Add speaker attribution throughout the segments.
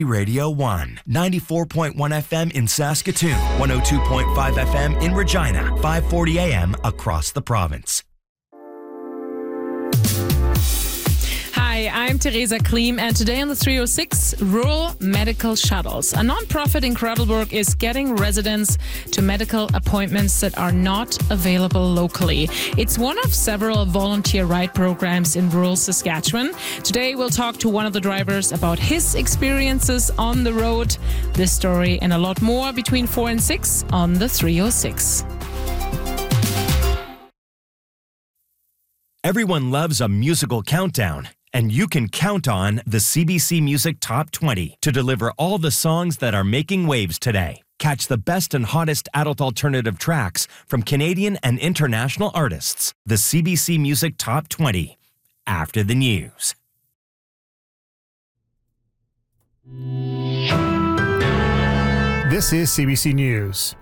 Speaker 1: Radio 1, 94.1 FM in Saskatoon, 102.5 FM in Regina, 540 AM across the province.
Speaker 2: Hi, I'm Teresa Kleem, and today on the 306, Rural Medical Shuttles. A non-profit in Kradlberg is getting residents to medical appointments that are not available locally. It's one of several volunteer ride programs in rural Saskatchewan. Today, we'll talk to one of the drivers about his experiences on the road. This story and a lot more between 4 and 6 on the 306.
Speaker 1: Everyone loves a musical countdown. And you can count on the CBC Music Top 20 to deliver all the songs that are making waves today. Catch the best and hottest adult alternative tracks from Canadian and international artists. The CBC Music Top 20 after the news.
Speaker 3: This is CBC News.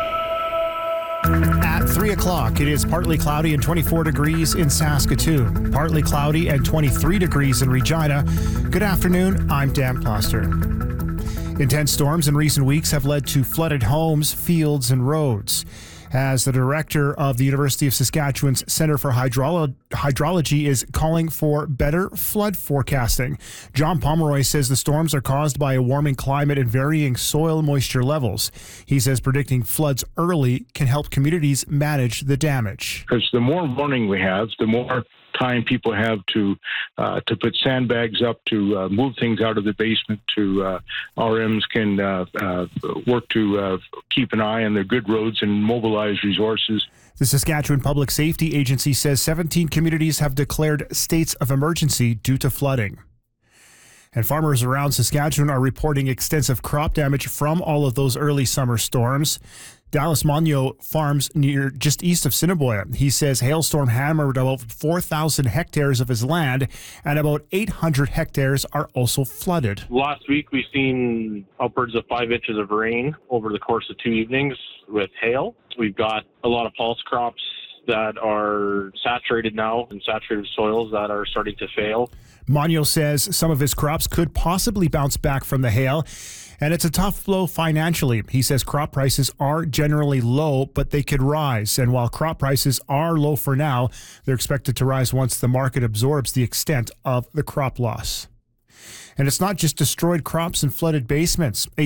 Speaker 3: At 3 o'clock, it is partly cloudy and 24 degrees in Saskatoon. Partly cloudy and 23 degrees in Regina. Good afternoon, I'm Dan Plaster. Intense storms in recent weeks have led to flooded homes, fields, and roads. As the director of the University of Saskatchewan's Centre for Hydrology is calling for better flood forecasting. John Pomeroy says the storms are caused by a warming climate and varying soil moisture levels. He says predicting floods early can help communities manage the damage.
Speaker 4: Because the more warning we have, the more time people have to put sandbags up, to move things out of the basement, RMs can work to keep an eye on the good roads and mobilize resources.
Speaker 3: The Saskatchewan Public Safety Agency says 17 communities have declared states of emergency due to flooding. And farmers around Saskatchewan are reporting extensive crop damage from all of those early summer storms. Dallas Monyo farms just east of Sinneboya. He says hailstorm hammered about 4,000 hectares of his land, and about 800 hectares are also flooded.
Speaker 5: Last week, we've seen upwards of 5 inches of rain over the course of 2 evenings with hail. We've got a lot of pulse crops that are saturated now, and saturated soils that are starting to fail.
Speaker 3: Monyo says some of his crops could possibly bounce back from the hail, and it's a tough blow financially. He says crop prices are generally low, but they could rise. And while crop prices are low for now, they're expected to rise once the market absorbs the extent of the crop loss. And it's not just destroyed crops and flooded basements. A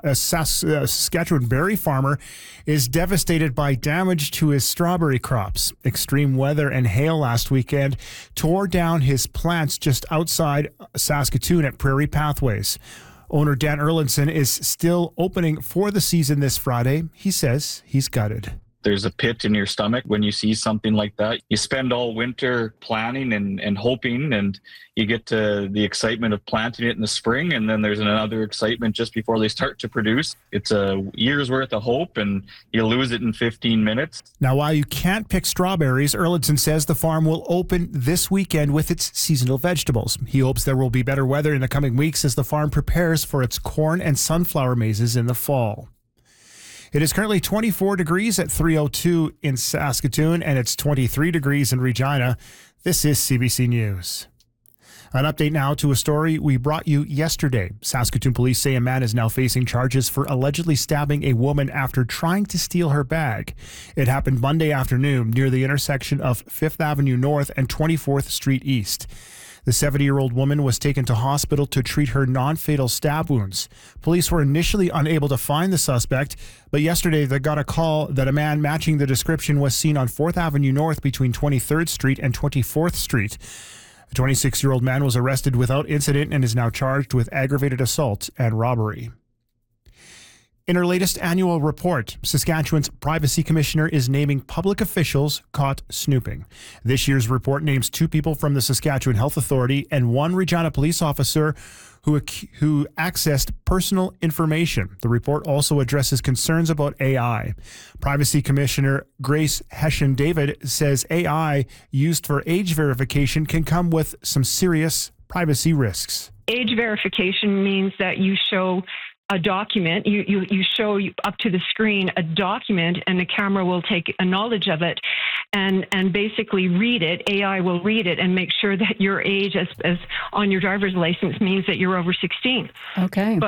Speaker 3: Saskatchewan berry farmer is devastated by damage to his strawberry crops. Extreme weather and hail last weekend tore down his plants just outside Saskatoon at Prairie Pathways. Owner Dan Erlandson is still opening for the season this Friday. He says he's gutted.
Speaker 6: There's a pit in your stomach when you see something like that. You spend all winter planning and hoping, and you get to the excitement of planting it in the spring, and then there's another excitement just before they start to produce. It's a year's worth of hope, and you lose it in 15 minutes.
Speaker 3: Now, while you can't pick strawberries, Erlandson says the farm will open this weekend with its seasonal vegetables. He hopes there will be better weather in the coming weeks as the farm prepares for its corn and sunflower mazes in the fall. It is currently 24 degrees at 3:02 in Saskatoon, and it's 23 degrees in Regina. This is CBC News. An update now to a story we brought you yesterday. Saskatoon police say a man is now facing charges for allegedly stabbing a woman after trying to steal her bag. It happened Monday afternoon near the intersection of 5th Avenue North and 24th Street East. The 70-year-old woman was taken to hospital to treat her non-fatal stab wounds. Police were initially unable to find the suspect, but yesterday they got a call that a man matching the description was seen on 4th Avenue North between 23rd Street and 24th Street. A 26-year-old man was arrested without incident and is now charged with aggravated assault and robbery. In her latest annual report, Saskatchewan's Privacy Commissioner is naming public officials caught snooping. This year's report names 2 people from the Saskatchewan Health Authority and 1 Regina police officer who accessed personal information. The report also addresses concerns about AI. Privacy Commissioner Grace Hession-David says AI used for age verification can come with some serious privacy risks.
Speaker 7: Age verification means that you show a document. You show up to the screen a document, and the camera will take a knowledge of it and basically read it. AI will read it and make sure that your age as on your driver's license means that you're over 16.
Speaker 8: Okay.